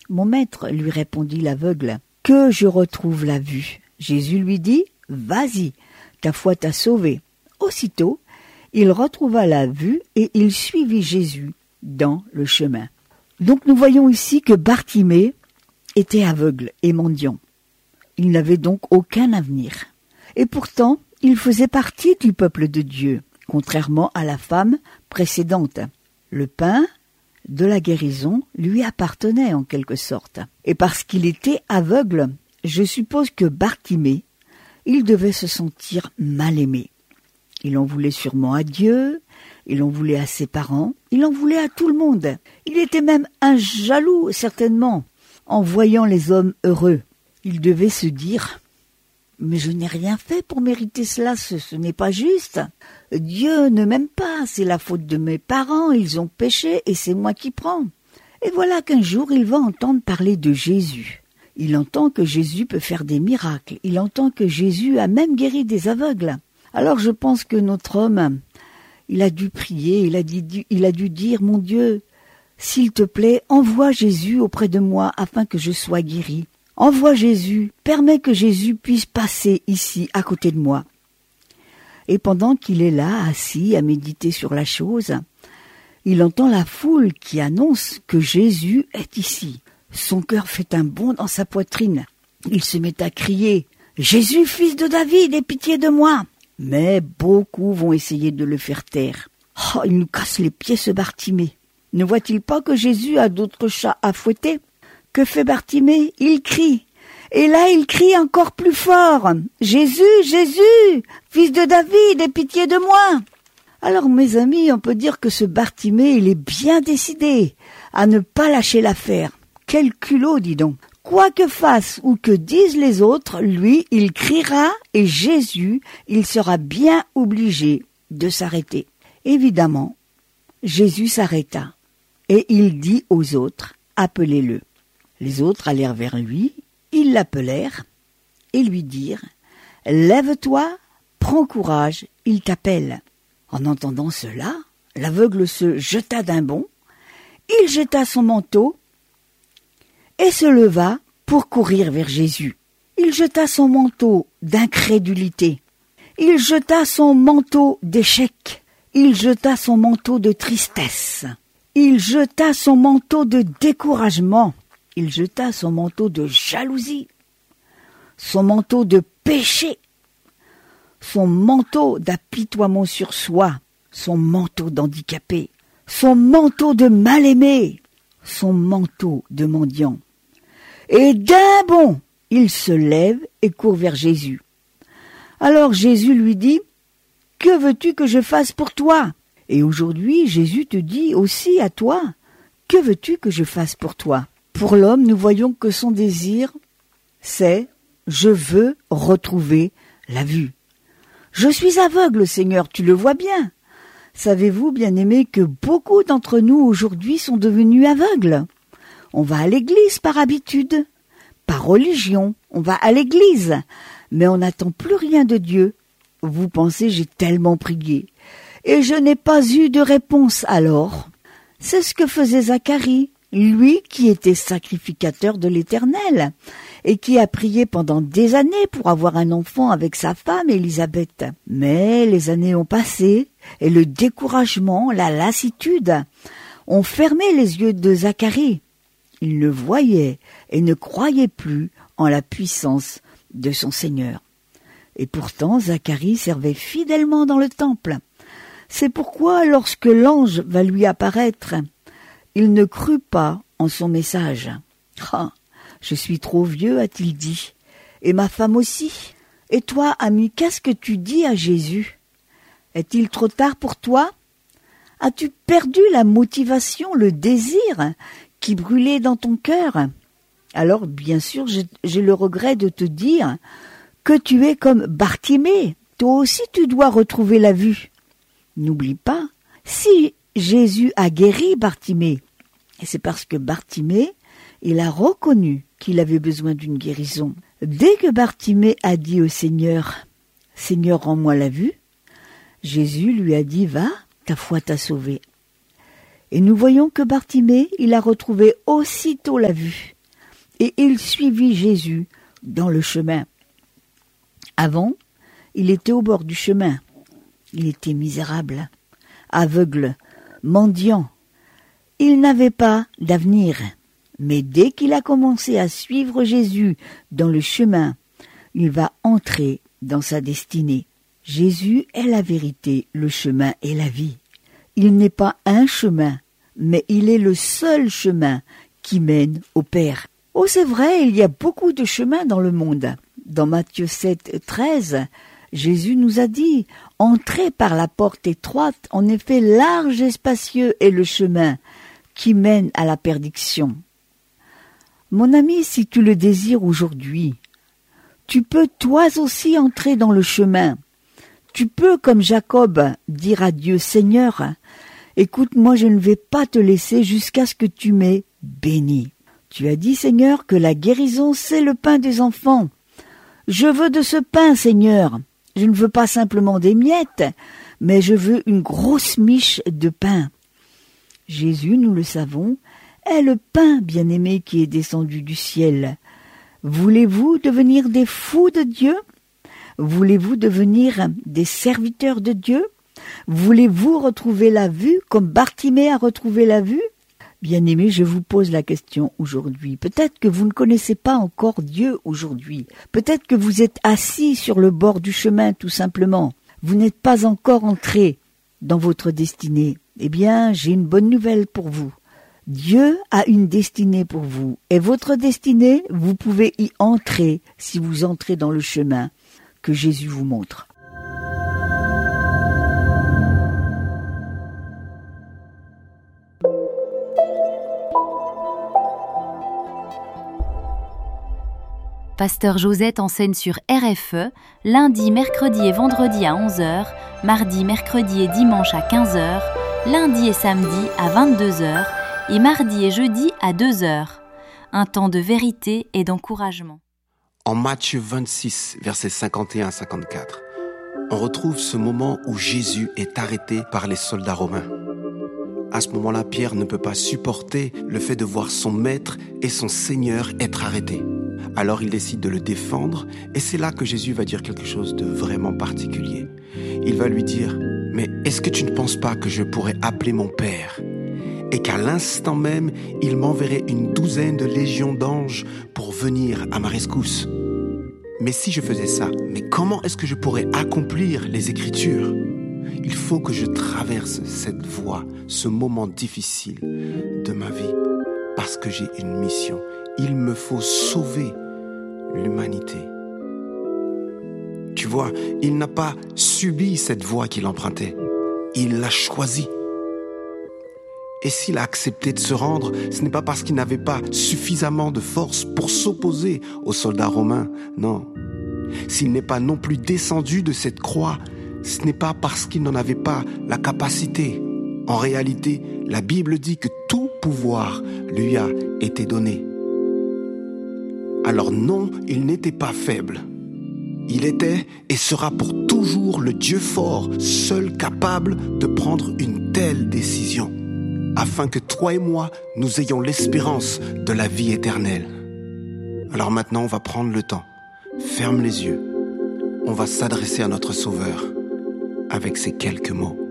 Mon maître, lui répondit l'aveugle, que je retrouve la vue. Jésus lui dit, vas-y, ta foi t'a sauvé. Aussitôt, il retrouva la vue et il suivit Jésus dans le chemin. Donc nous voyons ici que Bartimée était aveugle et mendiant. Il n'avait donc aucun avenir. Et pourtant, il faisait partie du peuple de Dieu, contrairement à la femme précédente. Le pain de la guérison lui appartenait en quelque sorte. Et parce qu'il était aveugle, je suppose que Bartimée, il devait se sentir mal aimé. Il en voulait sûrement à Dieu, il en voulait à ses parents, il en voulait à tout le monde. Il était même un jaloux, certainement, en voyant les hommes heureux. Il devait se dire « Mais je n'ai rien fait pour mériter cela, ce n'est pas juste. Dieu ne m'aime pas, c'est la faute de mes parents, ils ont péché et c'est moi qui prends. » Et voilà qu'un jour, il va entendre parler de Jésus. Il entend que Jésus peut faire des miracles, il entend que Jésus a même guéri des aveugles. Alors je pense que notre homme, il a dû prier, il a dû dire « Mon Dieu, s'il te plaît, envoie Jésus auprès de moi afin que je sois guéri. Envoie Jésus, permets que Jésus puisse passer ici à côté de moi. » Et pendant qu'il est là, assis, à méditer sur la chose, il entend la foule qui annonce que Jésus est ici. Son cœur fait un bond dans sa poitrine. Il se met à crier « Jésus, fils de David, aie pitié de moi !» Mais beaucoup vont essayer de le faire taire. Oh, il nous casse les pieds ce Bartimée. Ne voit-il pas que Jésus a d'autres chats à fouetter? Que fait Bartimée? Il crie. Et là, il crie encore plus fort. « Jésus, Jésus, fils de David, aie pitié de moi !» Alors, mes amis, on peut dire que ce Bartimée, il est bien décidé à ne pas lâcher l'affaire. Quel culot, dis donc! Quoi que fassent ou que disent les autres, lui, il criera et Jésus, il sera bien obligé de s'arrêter. Évidemment, Jésus s'arrêta et il dit aux autres, appelez-le. Les autres allèrent vers lui, ils l'appelèrent et lui dirent, lève-toi, prends courage, il t'appelle. En entendant cela, l'aveugle se jeta d'un bond, il jeta son manteau et se leva pour courir vers Jésus. Il jeta son manteau d'incrédulité. Il jeta son manteau d'échec. Il jeta son manteau de tristesse. Il jeta son manteau de découragement. Il jeta son manteau de jalousie. Son manteau de péché. Son manteau d'apitoiement sur soi. Son manteau d'handicapé. Son manteau de mal-aimé. Son manteau de mendiant. Et d'un bond, il se lève et court vers Jésus. Alors Jésus lui dit, « Que veux-tu que je fasse pour toi ?» Et aujourd'hui, Jésus te dit aussi à toi, « Que veux-tu que je fasse pour toi ?» Pour l'homme, nous voyons que son désir, c'est « Je veux retrouver la vue. » Je suis aveugle, Seigneur, tu le vois bien. Savez-vous, bien-aimés, que beaucoup d'entre nous aujourd'hui sont devenus aveugles? On va à l'église par habitude, par religion, on va à l'église, mais on n'attend plus rien de Dieu. Vous pensez, j'ai tellement prié, et je n'ai pas eu de réponse alors. C'est ce que faisait Zacharie, lui qui était sacrificateur de l'Éternel, et qui a prié pendant des années pour avoir un enfant avec sa femme Élisabeth. Mais les années ont passé, et le découragement, la lassitude, ont fermé les yeux de Zacharie. Il ne voyait et ne croyait plus en la puissance de son Seigneur. Et pourtant, Zacharie servait fidèlement dans le temple. C'est pourquoi, lorsque l'ange va lui apparaître, il ne crut pas en son message. « Ah, je suis trop vieux, a-t-il dit, et ma femme aussi. Et toi, ami, qu'est-ce que tu dis à Jésus? Est-il trop tard pour toi? As-tu perdu la motivation, le désir qui brûlait dans ton cœur? Alors, bien sûr, j'ai le regret de te dire que tu es comme Bartimée. Toi aussi, tu dois retrouver la vue. N'oublie pas, si Jésus a guéri Bartimée, c'est parce que Bartimée, il a reconnu qu'il avait besoin d'une guérison. Dès que Bartimée a dit au Seigneur, « Seigneur, rends-moi la vue », Jésus lui a dit, « Va, ta foi t'a sauvé. » Et nous voyons que Bartimée, il a retrouvé aussitôt la vue. et il suivit Jésus dans le chemin. Avant, il était au bord du chemin. Il était misérable, aveugle, mendiant. Il n'avait pas d'avenir. Mais dès qu'il a commencé à suivre Jésus dans le chemin, il va entrer dans sa destinée. Jésus est la vérité, le chemin et la vie. Il n'est pas un chemin, mais il est le seul chemin qui mène au Père. Oh, c'est vrai, il y a beaucoup de chemins dans le monde. Dans Matthieu 7, 13, Jésus nous a dit « Entrez par la porte étroite, en effet large et spacieux est le chemin qui mène à la perdition. » Mon ami, si tu le désires aujourd'hui, tu peux toi aussi entrer dans le chemin. Tu peux, comme Jacob, dire à Dieu « Seigneur, écoute, moi je ne vais pas te laisser jusqu'à ce que tu m'aies béni. » Tu as dit, Seigneur, que la guérison, c'est le pain des enfants. Je veux de ce pain, Seigneur. Je ne veux pas simplement des miettes, mais je veux une grosse miche de pain. Jésus, nous le savons, est le pain bien-aimé qui est descendu du ciel. Voulez-vous devenir des fous de Dieu? Voulez-vous devenir des serviteurs de Dieu? Voulez-vous retrouver la vue comme Bartimée a retrouvé la vue? Bien-aimés, je vous pose la question aujourd'hui. Peut-être que vous ne connaissez pas encore Dieu aujourd'hui. Peut-être que vous êtes assis sur le bord du chemin tout simplement. Vous n'êtes pas encore entré dans votre destinée. Eh bien, j'ai une bonne nouvelle pour vous. Dieu a une destinée pour vous. Et votre destinée, vous pouvez y entrer si vous entrez dans le chemin que Jésus vous montre. Pasteur Josette enseigne sur RFE, lundi, mercredi et vendredi à 11h, mardi, mercredi et dimanche à 15h, lundi et samedi à 22h et mardi et jeudi à 2h. Un temps de vérité et d'encouragement. En Matthieu 26, versets 51-54, on retrouve ce moment où Jésus est arrêté par les soldats romains. À ce moment-là, Pierre ne peut pas supporter le fait de voir son maître et son Seigneur être arrêtés. Alors il décide de le défendre et c'est là que Jésus va dire quelque chose de vraiment particulier. Il va lui dire « Mais est-ce que tu ne penses pas que je pourrais appeler mon Père et qu'à l'instant même, il m'enverrait une douzaine de légions d'anges pour venir à ma rescousse ? Mais si je faisais ça, mais comment est-ce que je pourrais accomplir les Écritures ? Il faut que je traverse cette voie, ce moment difficile de ma vie, parce que j'ai une mission. Il me faut sauver l'humanité. » Tu vois, il n'a pas subi cette voie qu'il empruntait. Il l'a choisie. Et s'il a accepté de se rendre, ce n'est pas parce qu'il n'avait pas suffisamment de force pour s'opposer aux soldats romains. Non. S'il n'est pas non plus descendu de cette croix, ce n'est pas parce qu'il n'en avait pas la capacité. En réalité, la Bible dit que tout pouvoir lui a été donné. Alors non, il n'était pas faible. Il était et sera pour toujours le Dieu fort, seul capable de prendre une telle décision, afin que toi et moi, nous ayons l'espérance de la vie éternelle. Alors maintenant, on va prendre le temps. Ferme les yeux. On va s'adresser à notre Sauveur avec ces quelques mots.